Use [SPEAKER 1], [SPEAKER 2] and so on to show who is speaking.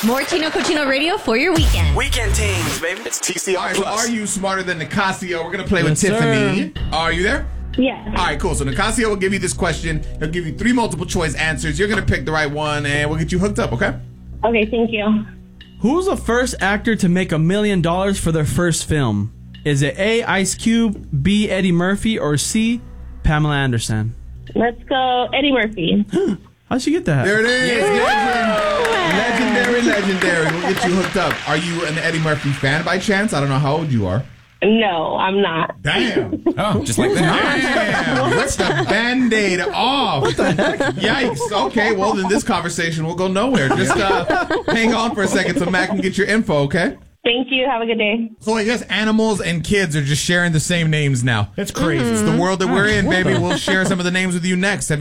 [SPEAKER 1] More Chino Cochino Radio for your weekend.
[SPEAKER 2] Weekend teams, baby. It's TCR.
[SPEAKER 3] All right, so are you smarter than Nicasio? We're going to play with Tiffany. Are you there?
[SPEAKER 4] Yes.
[SPEAKER 3] All right, cool. So Nicasio will give you this question. He'll give you 3 multiple choice answers. You're going to pick the right one, and we'll get you hooked up, okay?
[SPEAKER 4] Okay, thank you.
[SPEAKER 5] Who's the first actor to make $1 million for their first film? Is it A, Ice Cube, B, Eddie Murphy, or C, Pamela Anderson?
[SPEAKER 4] Let's go Eddie Murphy.
[SPEAKER 5] How'd you get that?
[SPEAKER 3] There it is. Legendary. We'll get you hooked up. Are you an Eddie Murphy fan by chance? I don't know how old you are.
[SPEAKER 4] No, I'm not.
[SPEAKER 3] Damn.
[SPEAKER 2] Oh, just like that.
[SPEAKER 3] Damn. Rip the Band-Aid off. What the heck? Yikes. Okay, well, then this conversation will go nowhere. Just hang on for a second so Matt can get your info, okay?
[SPEAKER 4] Thank you. Have a good day.
[SPEAKER 3] So I guess animals and kids are just sharing the same names now.
[SPEAKER 6] That's crazy.
[SPEAKER 3] It's the world that we're in, baby. We'll share some of the names with you next.